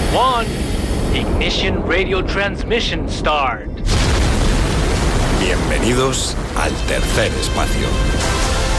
1. Ignition radio transmission start. Bienvenidos al tercer espacio.